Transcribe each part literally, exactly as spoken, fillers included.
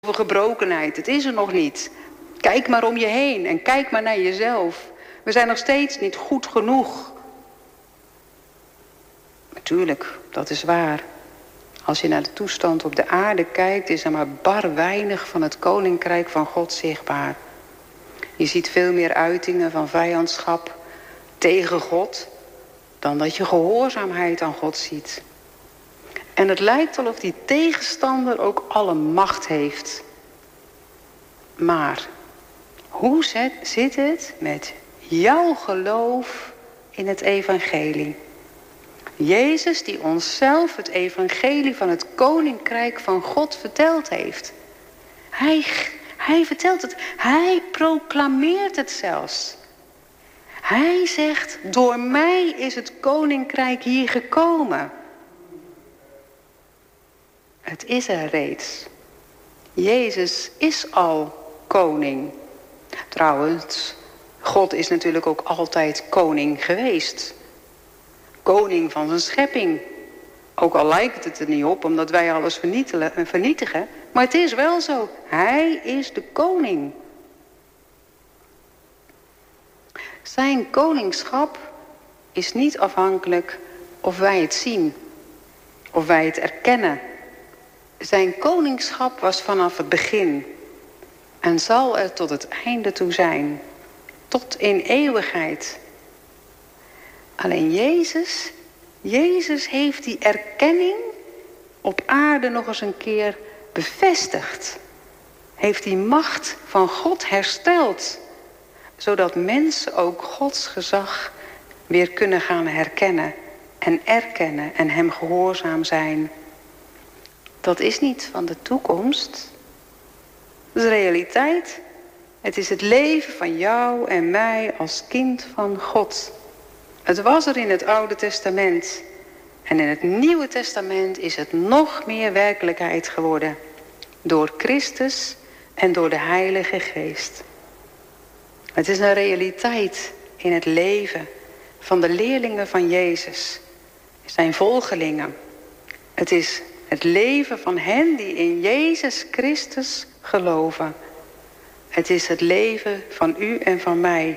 gebrokenheid. Het is er nog niet. Kijk maar om je heen en kijk maar naar jezelf. We zijn nog steeds niet goed genoeg. Natuurlijk, dat is waar. Als je naar de toestand op de aarde kijkt, is er maar bar weinig van het koninkrijk van God zichtbaar. Je ziet veel meer uitingen van vijandschap tegen God dan dat je gehoorzaamheid aan God ziet. En het lijkt wel of die tegenstander ook alle macht heeft. Maar hoe zit het met jouw geloof in het evangelie? Jezus die onszelf het evangelie van het koninkrijk van God verteld heeft. Hij, hij vertelt het. Hij proclameert het zelfs. Hij zegt, door mij is het koninkrijk hier gekomen. Het is er reeds. Jezus is al koning. Trouwens, God is natuurlijk ook altijd koning geweest. Koning van zijn schepping. Ook al lijkt het er niet op, omdat wij alles vernietigen. Maar het is wel zo. Hij is de koning. Zijn koningschap is niet afhankelijk of wij het zien. Of wij het erkennen. Zijn koningschap was vanaf het begin. En zal er tot het einde toe zijn. Tot in eeuwigheid. Alleen Jezus, Jezus heeft die erkenning op aarde nog eens een keer bevestigd. Heeft die macht van God hersteld. Zodat mensen ook Gods gezag weer kunnen gaan herkennen en erkennen en hem gehoorzaam zijn. Dat is niet van de toekomst. Dat is realiteit. Het is het leven van jou en mij als kind van God. Het was er in het Oude Testament. En in het Nieuwe Testament is het nog meer werkelijkheid geworden. Door Christus en door de Heilige Geest. Het is een realiteit in het leven van de leerlingen van Jezus. Zijn volgelingen. Het is het leven van hen die in Jezus Christus geloven. Het is het leven van u en van mij.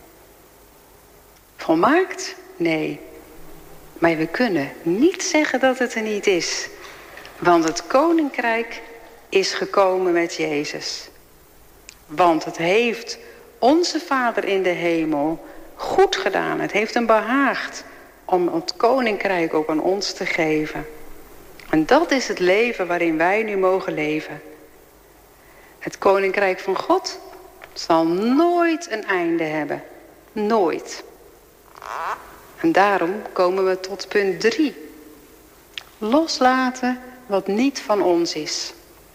Volmaakt? Nee. Maar we kunnen niet zeggen dat het er niet is. Want het koninkrijk is gekomen met Jezus. Want het heeft onze Vader in de hemel goed gedaan. Het heeft hem behaagd om het koninkrijk ook aan ons te geven. En dat is het leven waarin wij nu mogen leven. Het koninkrijk van God zal nooit een einde hebben. Nooit. En daarom komen we tot punt drie. Loslaten wat niet van ons is.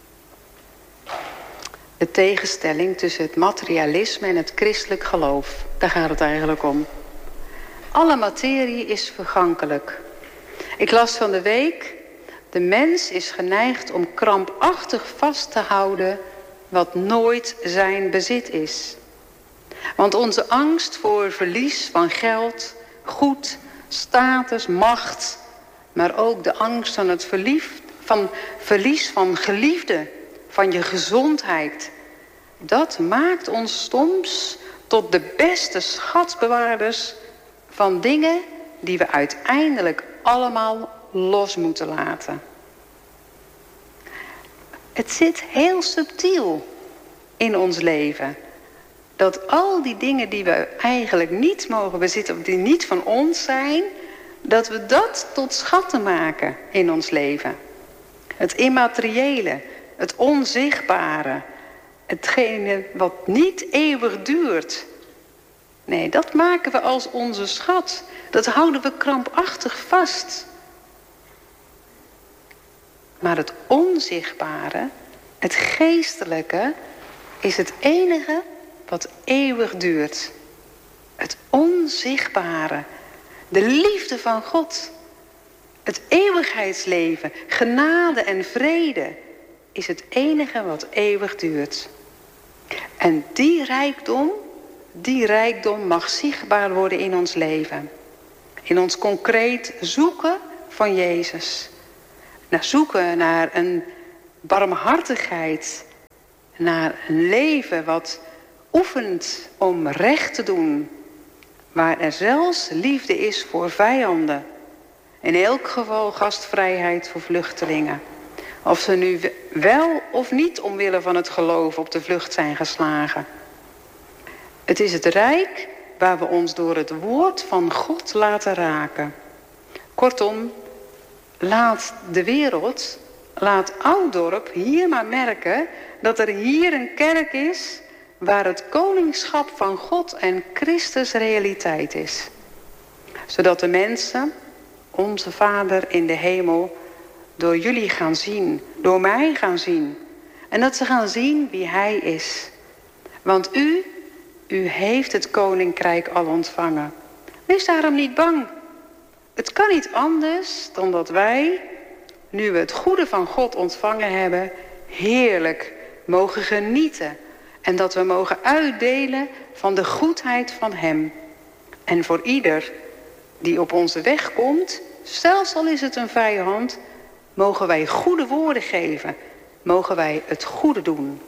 De tegenstelling tussen het materialisme en het christelijk geloof. Daar gaat het eigenlijk om. Alle materie is vergankelijk. Ik las van de week. De mens is geneigd om krampachtig vast te houden wat nooit zijn bezit is. Want onze angst voor verlies van geld, goed, status, macht, maar ook de angst van het verlies van, verlies van geliefden, van je gezondheid, dat maakt ons soms tot de beste schatsbewaarders van dingen die we uiteindelijk allemaal los moeten laten. Het zit heel subtiel in ons leven. Dat al die dingen die we eigenlijk niet mogen bezitten, of die niet van ons zijn, dat we dat tot schatten maken in ons leven. Het immateriële, het onzichtbare, hetgene wat niet eeuwig duurt. Nee, dat maken we als onze schat. Dat houden we krampachtig vast. Maar het onzichtbare, het geestelijke, is het enige wat eeuwig duurt. Het onzichtbare, de liefde van God, het eeuwigheidsleven, genade en vrede is het enige wat eeuwig duurt. En die rijkdom, die rijkdom mag zichtbaar worden in ons leven. In ons concreet zoeken van Jezus. Naar zoeken naar een barmhartigheid naar een leven wat oefent om recht te doen. Waar er zelfs liefde is voor vijanden. In elk geval gastvrijheid voor vluchtelingen. Of ze nu wel of niet omwille van het geloof op de vlucht zijn geslagen. Het is het rijk waar we ons door het woord van God laten raken. Kortom, laat de wereld, laat Ouddorp hier maar merken dat er hier een kerk is waar het koningschap van God en Christus realiteit is. Zodat de mensen, onze Vader in de hemel, door jullie gaan zien, door mij gaan zien. En dat ze gaan zien wie Hij is. Want u, u heeft het koninkrijk al ontvangen. Wees daarom niet bang. Het kan niet anders dan dat wij, nu we het goede van God ontvangen hebben, heerlijk mogen genieten. En dat we mogen uitdelen van de goedheid van Hem. En voor ieder die op onze weg komt, zelfs al is het een vijand, mogen wij goede woorden geven. Mogen wij het goede doen.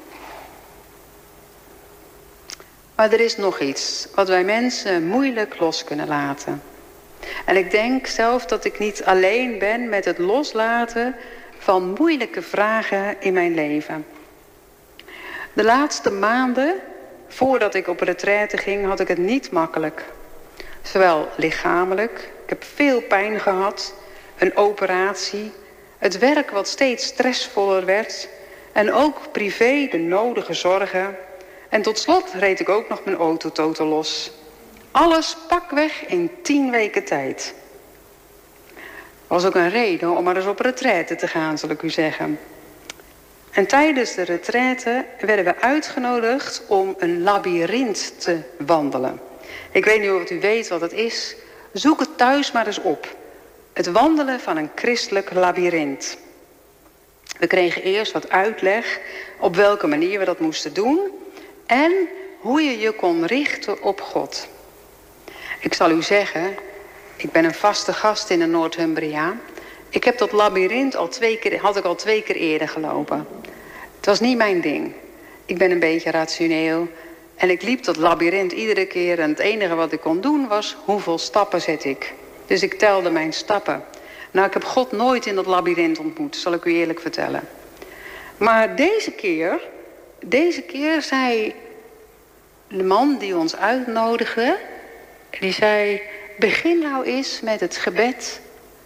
Maar er is nog iets wat wij mensen moeilijk los kunnen laten. En ik denk zelf dat ik niet alleen ben met het loslaten van moeilijke vragen in mijn leven. De laatste maanden, voordat ik op retraite ging, had ik het niet makkelijk. Zowel lichamelijk, ik heb veel pijn gehad, een operatie, het werk wat steeds stressvoller werd en ook privé de nodige zorgen. En tot slot reed ik ook nog mijn auto totaal los. Alles pakweg in tien weken tijd. Was ook een reden om maar eens op retraite te gaan, zal ik u zeggen. En tijdens de retraite werden we uitgenodigd om een labyrint te wandelen. Ik weet niet of u weet wat het is. Zoek het thuis maar eens op. Het wandelen van een christelijk labyrint. We kregen eerst wat uitleg op welke manier we dat moesten doen. En hoe je je kon richten op God. Ik zal u zeggen, ik ben een vaste gast in de Noord-Humbria. Ik heb dat labyrint al twee keer, had ik al twee keer eerder gelopen. Het was niet mijn ding. Ik ben een beetje rationeel. En ik liep dat labyrint iedere keer. En het enige wat ik kon doen was, hoeveel stappen zet ik? Dus ik telde mijn stappen. Nou, ik heb God nooit in dat labyrint ontmoet, zal ik u eerlijk vertellen. Maar deze keer, deze keer zei de man die ons uitnodigde, die zei, begin nou eens met het gebed.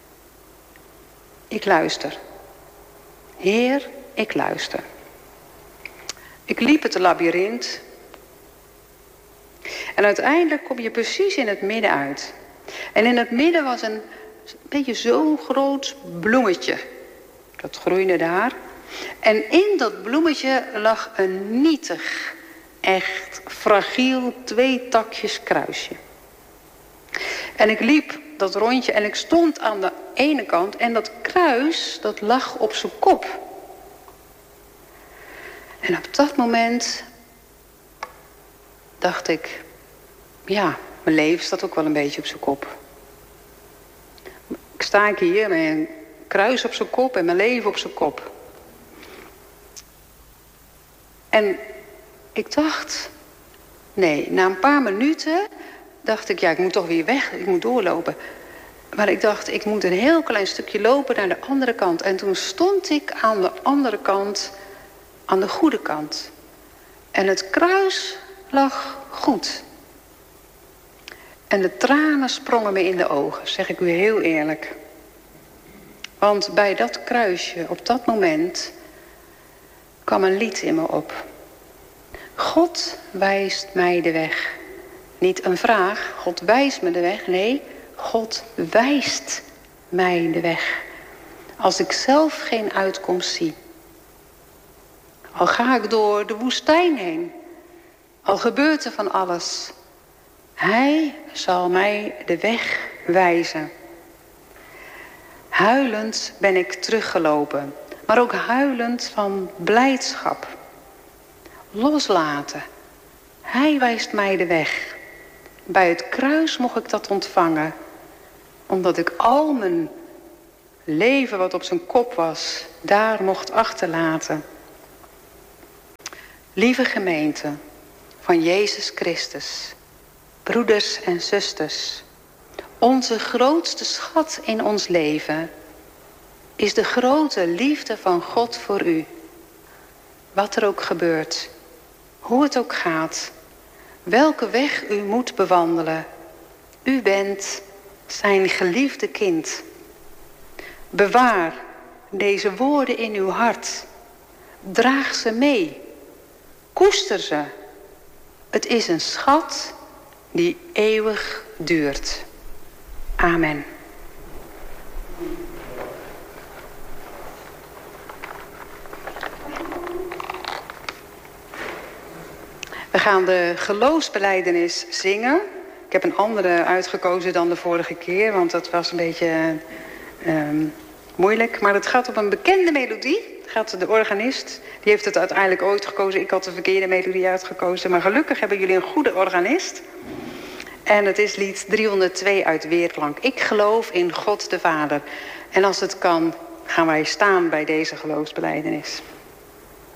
Ik luister. Heer, ik luister. Ik liep het labyrint. En uiteindelijk kom je precies in het midden uit. En in het midden was een beetje zo'n groot bloemetje. Dat groeide daar. En in dat bloemetje lag een nietig, echt fragiel, twee takjes kruisje. En ik liep dat rondje en ik stond aan de ene kant. En dat kruis, dat lag op zijn kop. En op dat moment dacht ik, ja, mijn leven staat ook wel een beetje op zijn kop. Ik sta hier met een kruis op zijn kop en mijn leven op zijn kop. En ik dacht, nee, na een paar minuten dacht ik, ja, ik moet toch weer weg, ik moet doorlopen. Maar ik dacht, ik moet een heel klein stukje lopen naar de andere kant. En toen stond ik aan de andere kant, aan de goede kant. En het kruis lag goed. En de tranen sprongen me in de ogen, zeg ik u heel eerlijk. Want bij dat kruisje, op dat moment, kwam een lied in me op. God wijst mij de weg. Niet een vraag, God wijst me de weg. Nee, God wijst mij de weg. Als ik zelf geen uitkomst zie. Al ga ik door de woestijn heen. Al gebeurt er van alles. Hij zal mij de weg wijzen. Huilend ben ik teruggelopen. Maar ook huilend van blijdschap. Loslaten. Hij wijst mij de weg. Bij het kruis mocht ik dat ontvangen. Omdat ik al mijn leven wat op zijn kop was, daar mocht achterlaten. Lieve gemeente van Jezus Christus, broeders en zusters, onze grootste schat in ons leven is de grote liefde van God voor u. Wat er ook gebeurt, hoe het ook gaat, welke weg u moet bewandelen, u bent zijn geliefde kind. Bewaar deze woorden in uw hart. Draag ze mee. Koester ze. Het is een schat die eeuwig duurt. Amen. We gaan de geloofsbelijdenis zingen. Ik heb een andere uitgekozen dan de vorige keer, want dat was een beetje um, moeilijk. Maar het gaat op een bekende melodie. Het gaat de organist. Die heeft het uiteindelijk ooit gekozen. Ik had de verkeerde melodie uitgekozen. Maar gelukkig hebben jullie een goede organist. En het is lied driehonderdtwee uit Weerklank. Ik geloof in God de Vader. En als het kan, gaan wij staan bij deze geloofsbelijdenis.